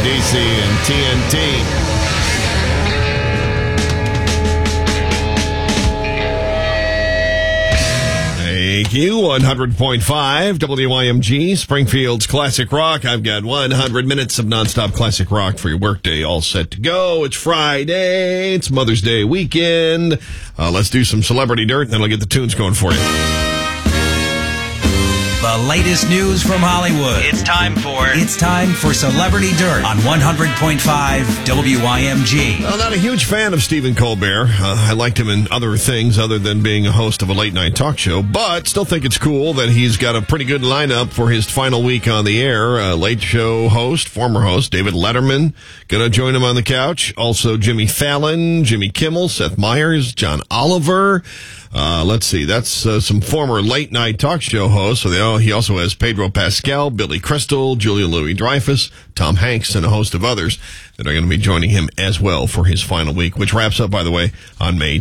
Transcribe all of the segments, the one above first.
AC and TNT. Thank you. 100.5 WYMG, Springfield's Classic Rock. I've got 100 minutes of nonstop classic rock for your workday all set to go. It's Friday. It's Mother's Day weekend. Let's do some celebrity dirt, and then I'll get the tunes going for you. The latest news from Hollywood. It's time for Celebrity Dirt on 100.5 WYMG. Well, not a huge fan of Stephen Colbert. I liked him in other things other than being a host of a late-night talk show, but still think it's cool that he's got a pretty good lineup for his final week on the air. Late Show host, former host, David Letterman, going to join him on the couch. Also, Jimmy Fallon, Jimmy Kimmel, Seth Meyers, John Oliver. Let's see, that's some former late-night talk show hosts. So he also has Pedro Pascal, Billy Crystal, Julia Louis-Dreyfus, Tom Hanks, and a host of others that are going to be joining him as well for his final week, which wraps up, by the way, on May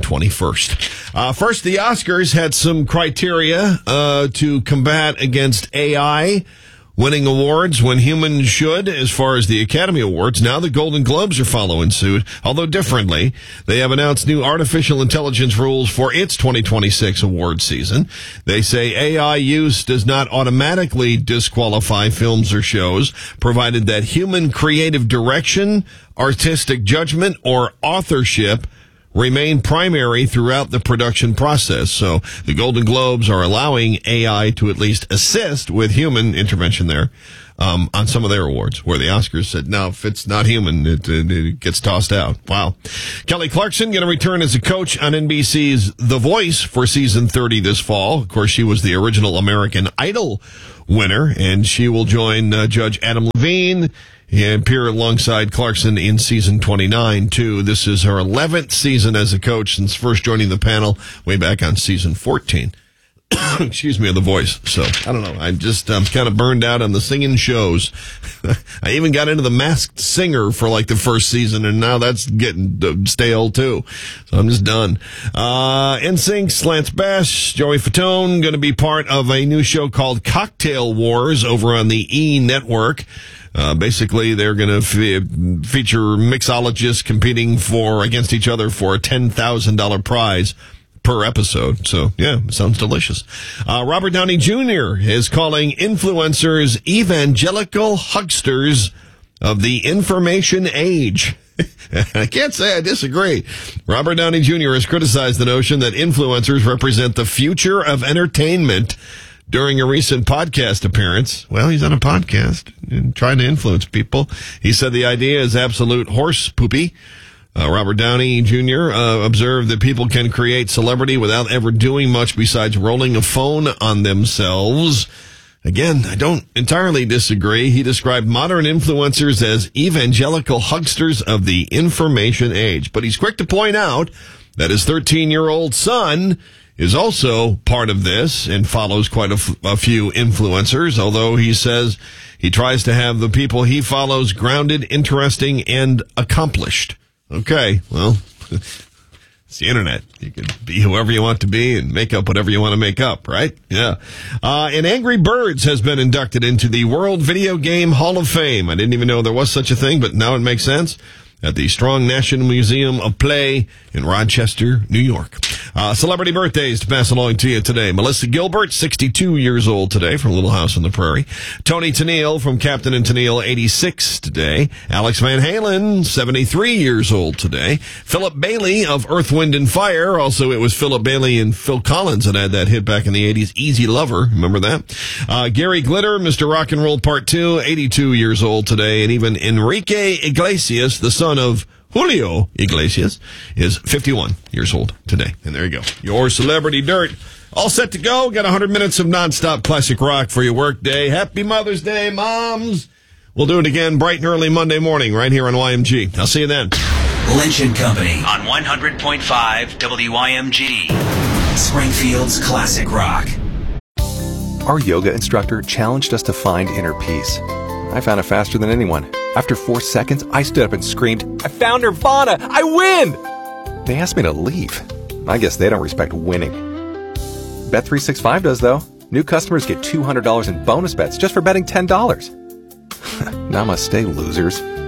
21st. First, the Oscars had some criteria to combat against AI winning awards when humans should, as far as the Academy Awards. Now the Golden Globes are following suit, although differently. They have announced new artificial intelligence rules for its 2026 award season. They say AI use does not automatically disqualify films or shows, provided that human creative direction, artistic judgment, or authorship remain primary throughout the production process. So the Golden Globes are allowing AI to at least assist with human intervention there on some of their awards, where the Oscars said, no, if it's not human, it gets tossed out. Wow. Kelly Clarkson going to return as a coach on NBC's The Voice for season 30 this fall. Of course, she was the original American Idol winner, and she will join Judge Adam Levine and appear alongside Clarkson in season 29, too. This is her 11th season as a coach since first joining the panel way back on season 14. Excuse me, of The Voice. So, I don't know. I'm kind of burned out on the singing shows. I even got into The Masked Singer for like the first season, and now that's getting stale, too. So I'm just done. NSYNC, Lance Bass, Joey Fatone, going to be part of a new show called Cocktail Wars over on the E! Network. Basically, they're going to feature mixologists competing against each other for a $10,000 prize per episode. So, yeah, sounds delicious. Robert Downey Jr. is calling influencers evangelical hucksters of the information age. I can't say I disagree. Robert Downey Jr. has criticized the notion that influencers represent the future of entertainment during a recent podcast appearance. Well, he's on a podcast and trying to influence people. He said the idea is absolute horse poopy. Robert Downey Jr. Observed that people can create celebrity without ever doing much besides rolling a phone on themselves. Again, I don't entirely disagree. He described modern influencers as evangelical hucksters of the information age. But he's quick to point out that his 13-year-old son is also part of this and follows quite a few influencers, although he says he tries to have the people he follows grounded, interesting, and accomplished. Okay, well, it's the internet. You can be whoever you want to be and make up whatever you want to make up, right? Yeah. And Angry Birds has been inducted into the World Video Game Hall of Fame. I didn't even know there was such a thing, but now it makes sense. At the Strong National Museum of Play in Rochester, New York. Celebrity birthdays to pass along to you today. Melissa Gilbert, 62 years old today, from Little House on the Prairie. Tony Tennille from Captain and Tennille, 86 today. Alex Van Halen, 73 years old today. Philip Bailey of Earth, Wind, and Fire. Also, it was Philip Bailey and Phil Collins that had that hit back in the 80s. Easy Lover, remember that? Gary Glitter, Mr. Rock and Roll Part 2, 82 years old today. And even Enrique Iglesias, the son of Julio Iglesias, is 51 years old today. And there you go. Your Celebrity Dirt. All set to go. Got 100 minutes of nonstop classic rock for your work day. Happy Mother's Day, moms. We'll do it again bright and early Monday morning right here on YMG. I'll see you then. Lynch & Company on 100.5 WYMG. Springfield's Classic Rock. Our yoga instructor challenged us to find inner peace. I found it faster than anyone. After 4 seconds, I stood up and screamed, "I found Nirvana! I win!" They asked me to leave. I guess they don't respect winning. Bet365 does, though. New customers get $200 in bonus bets just for betting $10. Namaste, losers.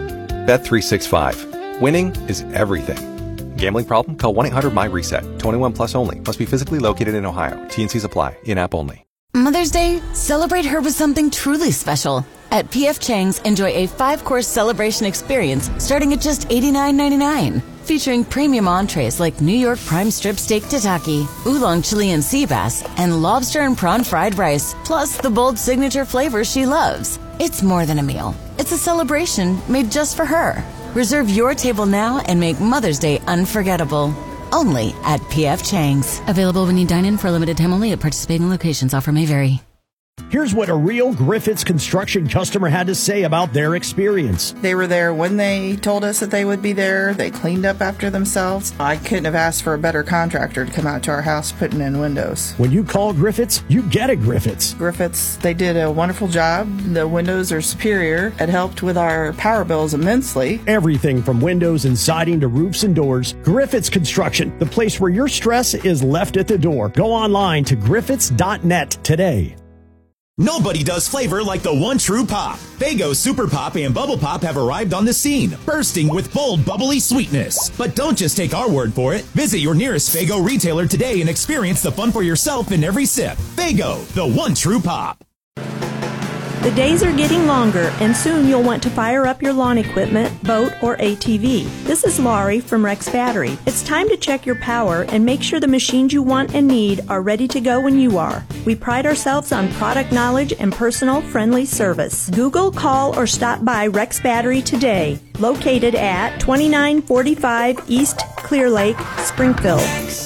Bet365. Winning is everything. Gambling problem? Call 1-800-MY-RESET. 21 plus only. Must be physically located in Ohio. T&Cs apply. In-app only. Mother's Day, celebrate her with something truly special. At P.F. Chang's, enjoy a 5-course celebration experience starting at just $89.99. Featuring premium entrees like New York prime strip steak tataki, oolong Chilean sea bass, and lobster and prawn fried rice, plus the bold signature flavors she loves. It's more than a meal. It's a celebration made just for her. Reserve your table now and make Mother's Day unforgettable. Only at P.F. Chang's. Available when you dine in for a limited time only at participating locations. Offer may vary. Here's what a real Griffiths Construction customer had to say about their experience. They were there when they told us that they would be there. They cleaned up after themselves. I couldn't have asked for a better contractor to come out to our house putting in windows. When you call Griffiths, you get a Griffiths. Griffiths, they did a wonderful job. The windows are superior. It helped with our power bills immensely. Everything from windows and siding to roofs and doors. Griffiths Construction, the place where your stress is left at the door. Go online to griffiths.net today. Nobody does flavor like the one true pop. Faygo Super Pop and Bubble Pop have arrived on the scene, bursting with bold, bubbly sweetness. But don't just take our word for it. Visit your nearest Faygo retailer today and experience the fun for yourself in every sip. Faygo, the one true pop. The days are getting longer, and soon you'll want to fire up your lawn equipment, boat, or ATV. This is Laurie from Rex Battery. It's time to check your power and make sure the machines you want and need are ready to go when you are. We pride ourselves on product knowledge and personal, friendly service. Google, call, or stop by Rex Battery today. Located at 2945 East Clear Lake, Springfield.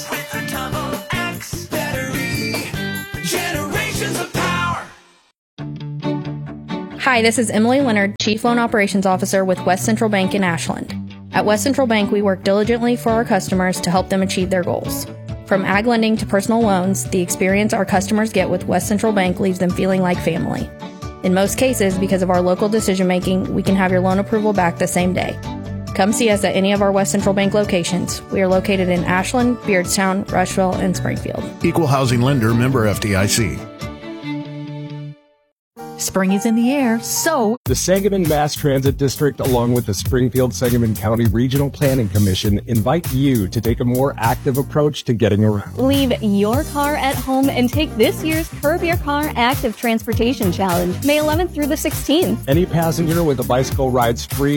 Hi, this is Emily Leonard, Chief Loan Operations Officer with West Central Bank in Ashland. At West Central Bank, we work diligently for our customers to help them achieve their goals. From ag lending to personal loans, the experience our customers get with West Central Bank leaves them feeling like family. In most cases, because of our local decision-making, we can have your loan approval back the same day. Come see us at any of our West Central Bank locations. We are located in Ashland, Beardstown, Rushville, and Springfield. Equal housing lender, member FDIC. Spring is in the air, so the Sangamon Mass Transit District, along with the Springfield-Sangamon County Regional Planning Commission, invite you to take a more active approach to getting around. Leave your car at home and take this year's Curb Your Car Active Transportation Challenge, May 11th through the 16th. Any passenger with a bicycle rides free